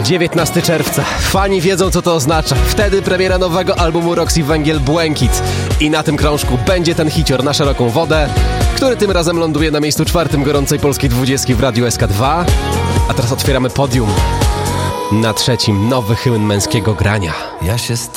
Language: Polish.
19 czerwca. Fani wiedzą, co to oznacza. Wtedy premiera nowego albumu Roxy Węgiel Błękit. I na tym krążku będzie ten hicior na szeroką wodę, który tym razem ląduje na miejscu 4 gorącej polskiej 20 w Radiu SK2. A teraz otwieramy podium. Na 3 nowy hymn męskiego grania. Ja się